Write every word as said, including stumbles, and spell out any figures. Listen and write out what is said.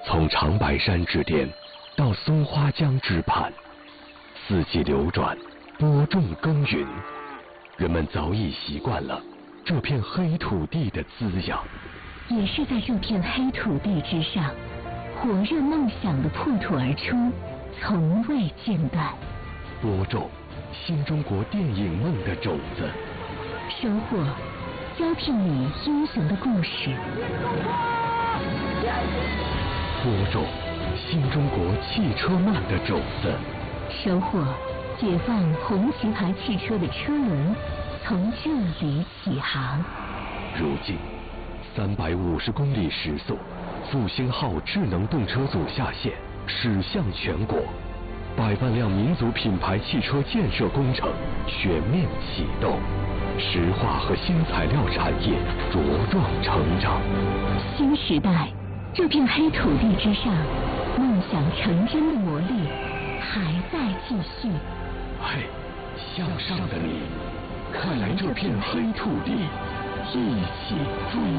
从长白山之巅到松花江之畔，四季流转，播种耕耘，人们早已习惯了这片黑土地的滋养。 也是在这片黑土地之上，火热梦想的破土而出，从未间断。 播种新中国电影梦的种子， 收获招聘你英雄的故事。 播种新中国汽车梦的种子， 收获解放红旗牌汽车的车轮从这里起航。 如今三百五十公里时速，复兴号智能动车组下线，驶向全国，百万辆民族品牌汽车建设工程全面启动，石化和新材料产业茁壮成长。 新时代，这片黑土地之上，梦想成真的魔力还在继续。 嘿，向上的你，快来这片黑土地，一起追